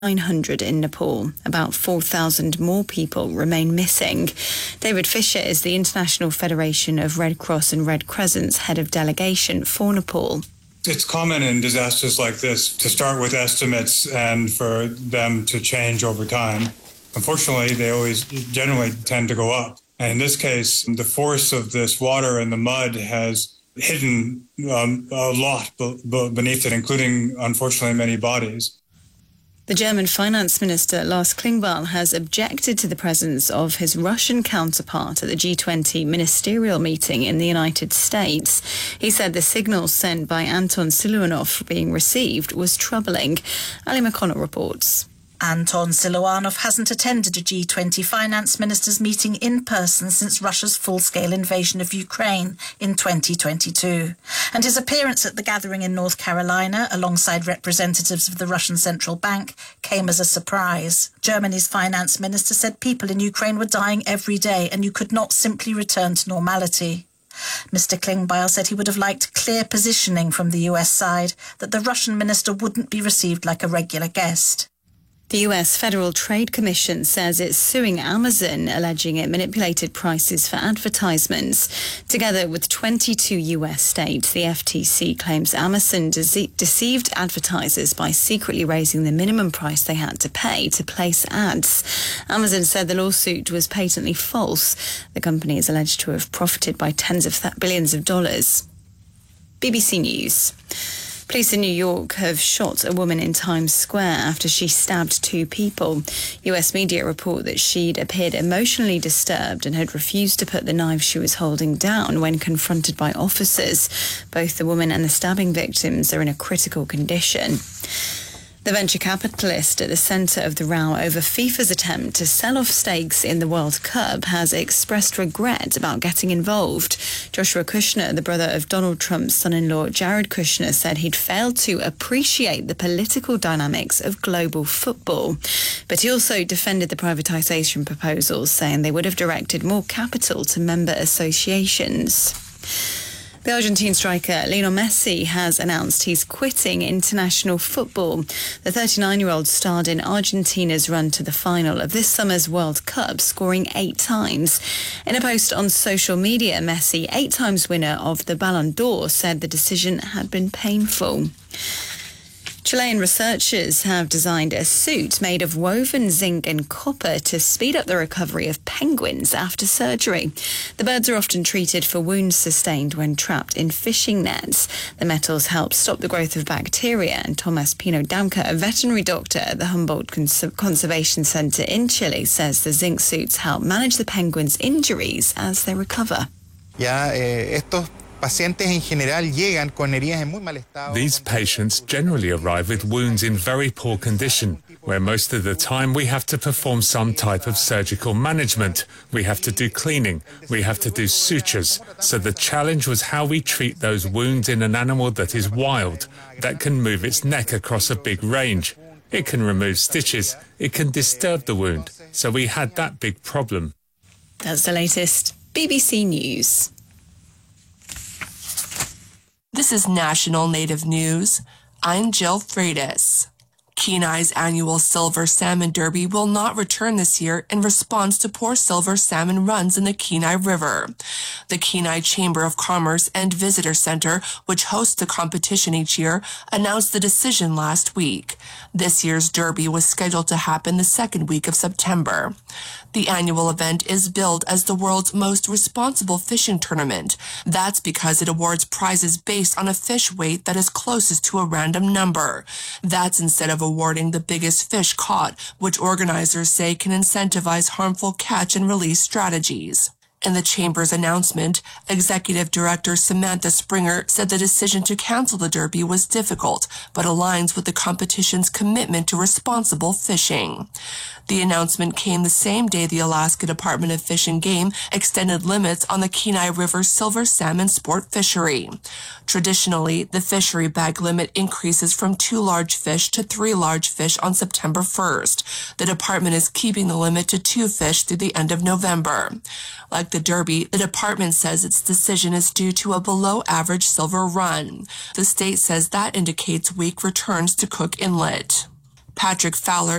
900 in Nepal. About 4,000 more people remain missing. David Fisher is the International Federation of Red Cross and Red Crescent's head of delegation for Nepal. It's common in disasters like this to start with estimates and for them to change over time. Unfortunately, they always generally tend to go up. And in this case, the force of this water and the mud has hidden a lot beneath it, including, unfortunately, many bodies. The German finance minister Lars Klingbeil has objected to the presence of his Russian counterpart at the G20 ministerial meeting in the United States. He said the signal sent by Anton Siluanov being received was troubling. Ali McConnell reports. Anton Siluanov hasn't attended a G20 finance ministers meeting in person since Russia's full-scale invasion of Ukraine in 2022. And his appearance at the gathering in North Carolina, alongside representatives of the Russian Central Bank, came as a surprise. Germany's finance minister said people in Ukraine were dying every day and you could not simply return to normality. Mr. Klingbeil said he would have liked clear positioning from the US side that the Russian minister wouldn't be received like a regular guest. The US Federal Trade Commission says it's suing Amazon, alleging it manipulated prices for advertisements. Together with 22 US states, the FTC claims Amazon deceived advertisers by secretly raising the minimum price they had to pay to place ads. Amazon said the lawsuit was patently false. The company is alleged to have profited by tens of billions of dollars. BBC News. Police in New York have shot a woman in Times Square after she stabbed two people. US media report that she'd appeared emotionally disturbed and had refused to put the knife she was holding down when confronted by officers. Both the woman and the stabbing victims are in a critical condition. The venture capitalist at the centre of the row over FIFA's attempt to sell off stakes in the World Cup has expressed regret about getting involved. Joshua Kushner, the brother of Donald Trump's son-in-law Jared Kushner, said he'd failed to appreciate the political dynamics of global football. But he also defended the privatisation proposals, saying they would have directed more capital to member associations. The Argentine striker Lionel Messi has announced he's quitting international football. The 39-year-old starred in Argentina's run to the final of this summer's World Cup, scoring 8 times. In a post on social media, Messi, 8 times winner of the Ballon d'Or, said the decision had been painful. Chilean researchers have designed a suit made of woven zinc and copper to speed up the recovery of penguins after surgery. The birds are often treated for wounds sustained when trapped in fishing nets. The metals help stop the growth of bacteria, and Thomas Pino Damka, a veterinary doctor at the Humboldt Conservation Center in Chile, says the zinc suits help manage the penguins' injuries as they recover. These patients generally arrive with wounds in very poor condition, where most of the time we have to perform some type of surgical management. We have to do cleaning, we have to do sutures. So the challenge was how we treat those wounds in an animal that is wild, that can move its neck across a big range. It can remove stitches, it can disturb the wound. So we had that big problem. That's the latest. BBC News. This is National Native News. I'm Jill Freitas. Kenai's annual Silver Salmon Derby will not return this year in response to poor silver salmon runs in the Kenai River. The Kenai Chamber of Commerce and Visitor Center, which hosts the competition each year, announced the decision last week. This year's derby was scheduled to happen the second week of September. The annual event is billed as the world's most responsible fishing tournament. That's because it awards prizes based on a fish weight that is closest to a random number. That's instead of awarding the biggest fish caught, which organizers say can incentivize harmful catch and release strategies. In the Chamber's announcement, Executive Director Samantha Springer said the decision to cancel the Derby was difficult, but aligns with the competition's commitment to responsible fishing. The announcement came the same day the Alaska Department of Fish and Game extended limits on the Kenai River silver salmon sport fishery. Traditionally, the fishery bag limit increases from 2 large fish to 3 large fish on September 1st. The department is keeping the limit to 2 fish through the end of November. Like the Derby, the department says its decision is due to a below-average silver run. The state says that indicates weak returns to Cook Inlet. Patrick Fowler